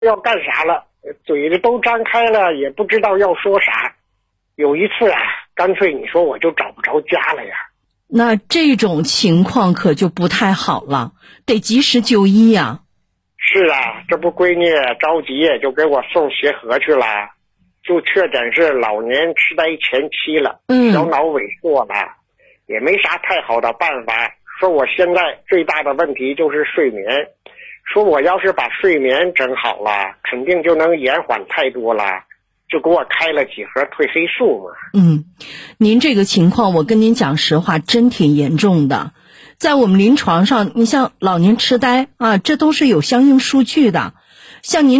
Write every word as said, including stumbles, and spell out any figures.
要干啥了，嘴子都张开了，也不知道要说啥。有一次啊，干脆你说我就找不着家了呀。 那这种情况可就不太好了，得及时就医呀。 是啊，这不闺女着急就给我送协和去了，就确诊是老年痴呆前期了， 嗯， 小脑萎缩了，也没啥太好的办法。说我现在最大的问题就是睡眠，说我要是把睡眠整好了，肯定就能延缓太多了，就给我开了几盒褪黑素嘛。 嗯，您这个情况我跟您讲实话真挺严重的。在我们临床上，你像老年痴呆啊，这都是有相应数据的。像您